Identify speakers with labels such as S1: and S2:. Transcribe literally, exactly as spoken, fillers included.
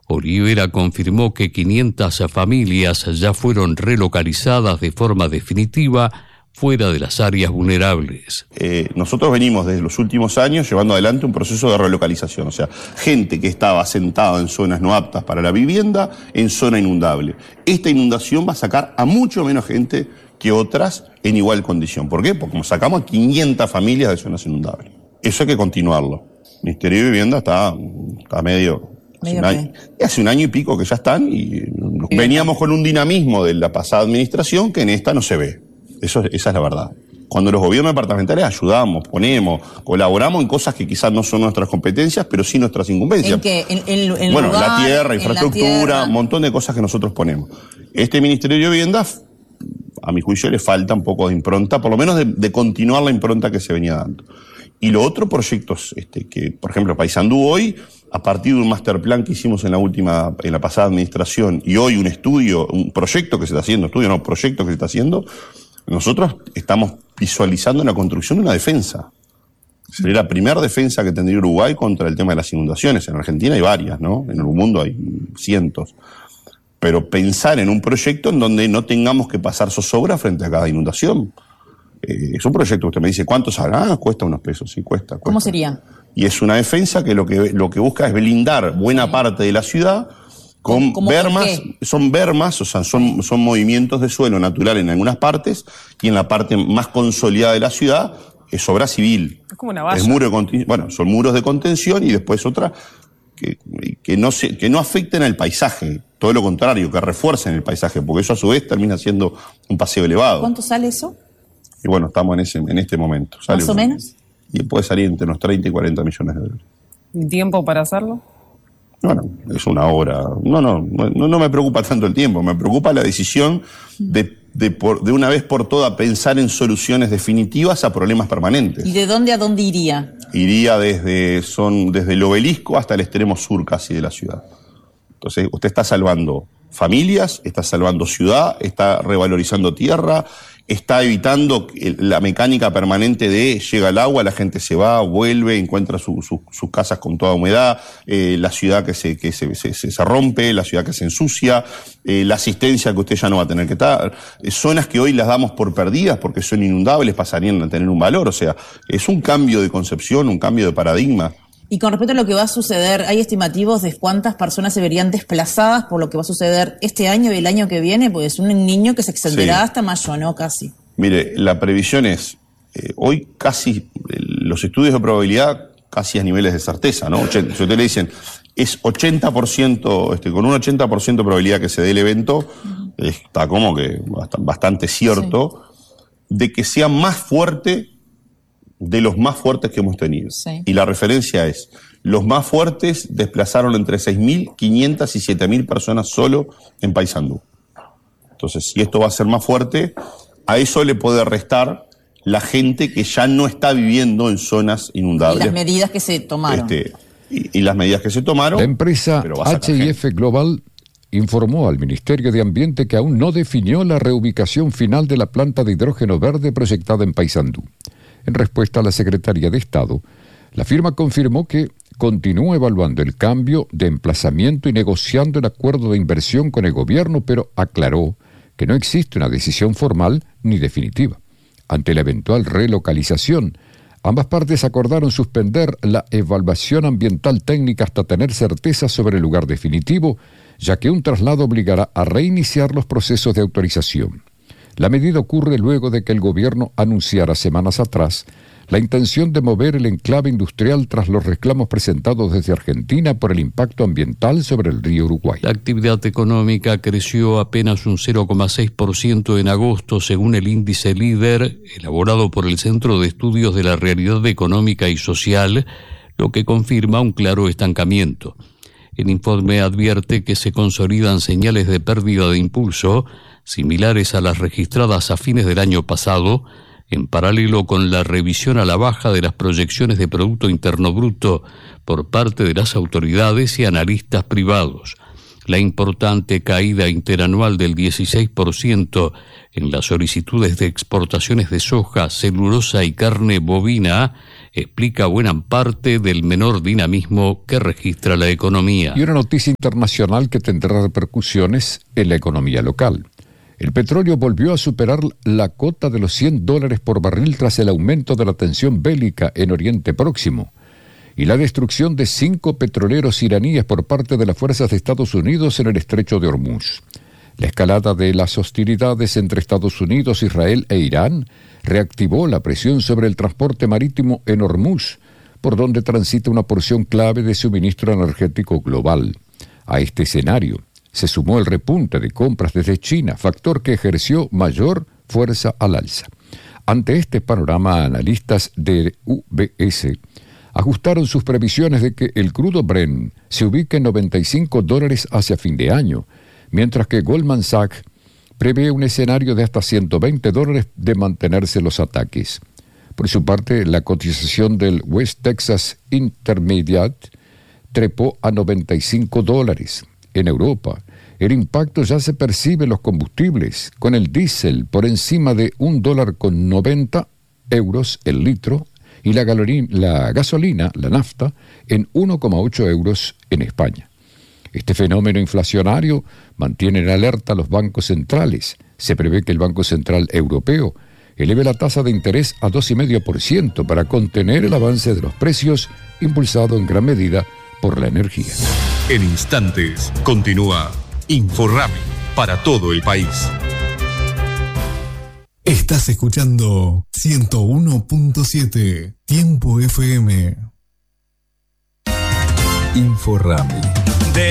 S1: Olivera confirmó que quinientas familias ya fueron relocalizadas de forma definitiva fuera de las áreas vulnerables.
S2: Eh, nosotros venimos desde los últimos años llevando adelante un proceso de relocalización, o sea, gente que estaba asentada en zonas no aptas para la vivienda, en zona inundable. Esta inundación va a sacar a mucho menos gente que otras en igual condición. ¿Por qué? Porque como sacamos a quinientas familias de zonas inundables. Eso hay que continuarlo. El Ministerio de Vivienda está, está medio... Hace un, año, hace un año y pico que ya están y veníamos con un dinamismo de la pasada administración que en esta no se ve. Eso, esa es la verdad. Cuando los gobiernos departamentales ayudamos, ponemos, colaboramos en cosas que quizás no son nuestras competencias, pero sí nuestras incumbencias.
S3: ¿En qué? ¿En, en, en
S2: bueno,
S3: lugar,
S2: la tierra, infraestructura, un montón de cosas que nosotros ponemos. Este Ministerio de Vivienda, a mi juicio, le falta un poco de impronta, por lo menos de, de continuar la impronta que se venía dando. Y los otros proyectos, este, que, por ejemplo, Paysandú hoy, a partir de un master plan que hicimos en la última, en la pasada administración, y hoy un estudio, un proyecto que se está haciendo, estudio no, proyecto que se está haciendo, nosotros estamos visualizando la construcción de una defensa. Sería la primera defensa que tendría Uruguay contra el tema de las inundaciones. En Argentina hay varias, ¿no? En el mundo hay cientos. Pero pensar en un proyecto en donde no tengamos que pasar zozobra frente a cada inundación. Eh, es un proyecto, usted me dice, ¿cuánto saldrá? Ah, cuesta unos pesos, sí, cuesta, cuesta.
S3: ¿Cómo sería? Y
S2: es una defensa que lo que, lo que busca es blindar buena sí. parte de la ciudad con bermas, son bermas, o sea, son, son movimientos de suelo natural en algunas partes, y en la parte más consolidada de la ciudad es obra civil.
S4: Es como una valla.
S2: Es muro de, bueno, son muros de contención y después otra que, que, no se, que no afecten al paisaje, todo lo contrario, que refuercen el paisaje, porque eso a su vez termina siendo un paseo elevado.
S3: ¿Cuánto sale eso?
S2: Y bueno, estamos en ese en este momento. Sale
S3: ¿Más o
S2: un,
S3: menos?
S2: Y puede salir entre unos treinta y cuarenta millones de dólares.
S4: ¿Y tiempo para hacerlo?
S2: Bueno, es una hora. No, no, no, no me preocupa tanto el tiempo, me preocupa la decisión de, de, por, de una vez por todas pensar en soluciones definitivas a problemas permanentes.
S3: ¿Y de dónde a dónde iría?
S2: Iría desde, son, desde el obelisco hasta el extremo sur casi de la ciudad. Entonces, usted está salvando familias, está salvando ciudad, está revalorizando tierra, está evitando la mecánica permanente de llega el agua, la gente se va, vuelve, encuentra su, su, sus casas con toda humedad, eh, la ciudad que, se, que se, se, se rompe, la ciudad que se ensucia, eh, la asistencia que usted ya no va a tener que estar, eh, zonas que hoy las damos por perdidas porque son inundables pasarían a tener un valor, o sea, es un cambio de concepción, un cambio de paradigma.
S3: Y con respecto a lo que va a suceder, ¿hay estimativos de cuántas personas se verían desplazadas por lo que va a suceder este año y el año que viene? Pues es un niño que se extenderá sí. hasta mayo, ¿no? Casi.
S2: Mire, la previsión es, eh, hoy casi, eh, los estudios de probabilidad casi a niveles de certeza, ¿no? Si ustedes le dicen, es ochenta por ciento, este, con un ochenta por ciento de probabilidad que se dé el evento, uh-huh. está como que bastante cierto, sí. de que sea más fuerte de los más fuertes que hemos tenido. Sí. Y la referencia es, los más fuertes desplazaron entre seis mil quinientas y siete mil personas solo en Paysandú. Entonces, si esto va a ser más fuerte, a eso le puede restar la gente que ya no está viviendo en zonas inundables.
S3: Y las medidas que se tomaron.
S2: Este, y, y las medidas que se tomaron.
S5: La empresa H I F Global informó al Ministerio de Ambiente que aún no definió la reubicación final de la planta de hidrógeno verde proyectada en Paysandú. En respuesta a la Secretaría de Estado, la firma confirmó que continúa evaluando el cambio de emplazamiento y negociando el acuerdo de inversión con el gobierno, pero aclaró que no existe una decisión formal ni definitiva. Ante la eventual relocalización, ambas partes acordaron suspender la evaluación ambiental técnica hasta tener certeza sobre el lugar definitivo, ya que un traslado obligará a reiniciar los procesos de autorización. La medida ocurre luego de que el gobierno anunciara semanas atrás la intención de mover el enclave industrial tras los reclamos presentados desde Argentina por el impacto ambiental sobre el río Uruguay.
S1: La actividad económica creció apenas un cero coma seis por ciento en agosto, según el índice líder elaborado por el Centro de Estudios de la Realidad Económica y Social, lo que confirma un claro estancamiento. El informe advierte que se consolidan señales de pérdida de impulso similares a las registradas a fines del año pasado, en paralelo con la revisión a la baja de las proyecciones de Producto Interno Bruto por parte de las autoridades y analistas privados. La importante caída interanual del dieciséis por ciento en las solicitudes de exportaciones de soja, celulosa y carne bovina explica buena parte del menor dinamismo que registra la economía.
S5: Y una noticia internacional que tendrá repercusiones en la economía local. El petróleo volvió a superar la cota de los cien dólares por barril tras el aumento de la tensión bélica en Oriente Próximo y la destrucción de cinco petroleros iraníes por parte de las fuerzas de Estados Unidos en el estrecho de Hormuz. La escalada de las hostilidades entre Estados Unidos, Israel e Irán reactivó la presión sobre el transporte marítimo en Hormuz, por donde transita una porción clave de suministro energético global. A este escenario se sumó el repunte de compras desde China, factor que ejerció mayor fuerza al alza. Ante este panorama, analistas de U B S ajustaron sus previsiones de que el crudo Brent se ubique en noventa y cinco dólares hacia fin de año, mientras que Goldman Sachs prevé un escenario de hasta ciento veinte dólares de mantenerse los ataques. Por su parte, la cotización del West Texas Intermediate trepó a noventa y cinco dólares. En Europa, el impacto ya se percibe en los combustibles, con el diésel por encima de un dólar con noventa euros el litro y la, galolín, la gasolina, la nafta, en uno coma ocho euros en España. Este fenómeno inflacionario mantiene en alerta a los bancos centrales. Se prevé que el Banco Central Europeo eleve la tasa de interés a dos coma cinco por ciento para contener el avance de los precios, impulsado en gran medida por la energía.
S6: En instantes, continúa Inforrami para todo el país.
S7: Estás escuchando ciento uno punto siete Tiempo F M. Inforrami.